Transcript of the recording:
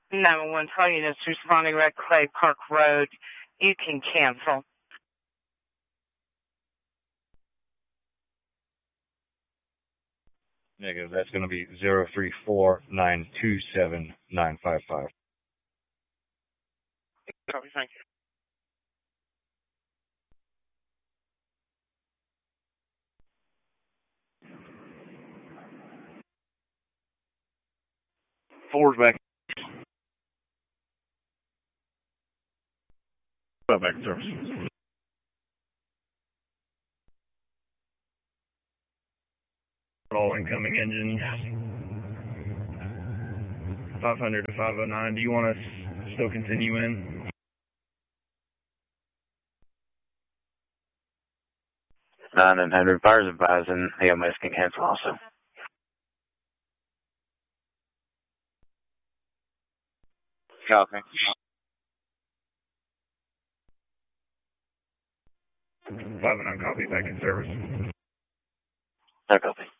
911 call units responding Red Clay Park Road. You can cancel. Negative. That's going to be 034927955. Copy, thank you. Forward back. Back in service. All incoming engines. 500 to 509. Do you want us to still continue in? 900 fires advising AMS can cancel also. Copy. 509 copy, back in service. No copy.